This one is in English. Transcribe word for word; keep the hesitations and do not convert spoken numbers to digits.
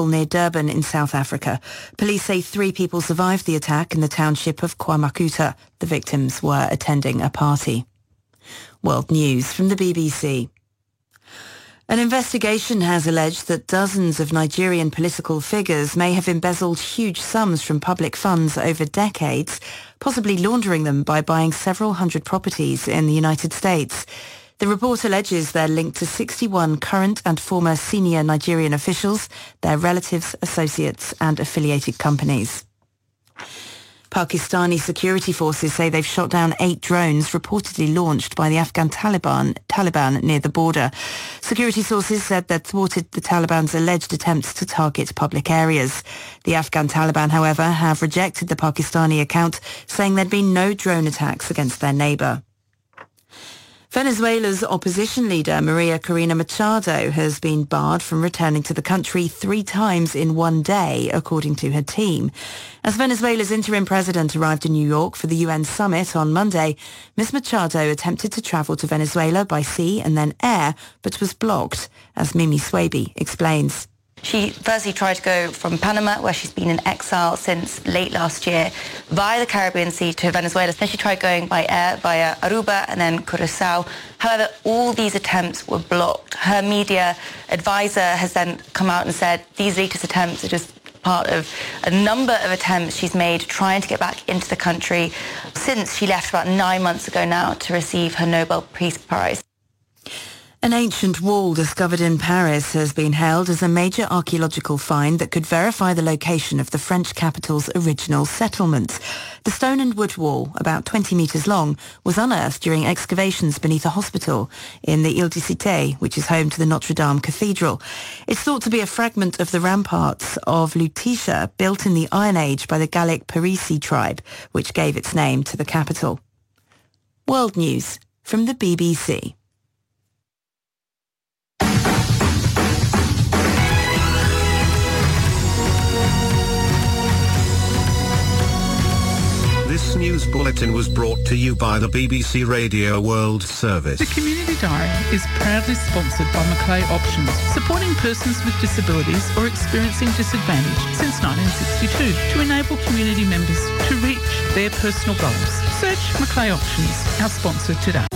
near Durban in South Africa. Police say three people survived the attack in the township of KwaMakuta. The victims were attending a party. World News from the B B C. An investigation has alleged that dozens of Nigerian political figures may have embezzled huge sums from public funds over decades, possibly laundering them by buying several hundred properties in the United States. The report alleges they're linked to sixty-one current and former senior Nigerian officials, their relatives, associates and affiliated companies. Pakistani security forces say they've shot down eight drones reportedly launched by the Afghan Taliban, Taliban near the border. Security sources said they'd thwarted the Taliban's alleged attempts to target public areas. The Afghan Taliban, however, have rejected the Pakistani account, saying there'd been no drone attacks against their neighbour. Venezuela's opposition leader, Maria Corina Machado, has been barred from returning to the country three times in one day, according to her team. As Venezuela's interim president arrived in New York for the U N summit on Monday, Miz Machado attempted to travel to Venezuela by sea and then air, but was blocked, as Mimi Swaby explains. She firstly tried to go from Panama, where she's been in exile since late last year, via the Caribbean Sea to Venezuela. Then she tried going by air via Aruba and then Curacao. However, all these attempts were blocked. Her media advisor has then come out and said these latest attempts are just part of a number of attempts she's made trying to get back into the country since she left about nine months ago now to receive her Nobel Peace Prize. An ancient wall discovered in Paris has been hailed as a major archaeological find that could verify the location of the French capital's original settlement. The stone and wood wall, about twenty metres long, was unearthed during excavations beneath a hospital in the Ile-de-Cité, which is home to the Notre Dame Cathedral. It's thought to be a fragment of the ramparts of Lutetia, built in the Iron Age by the Gallic Parisi tribe, which gave its name to the capital. World News from the B B C. This news bulletin was brought to you by the B B C Radio World Service. The Community Diary is proudly sponsored by Macleay Options, supporting persons with disabilities or experiencing disadvantage since nineteen sixty-two to enable community members to reach their personal goals. Search Macleay Options, our sponsor today.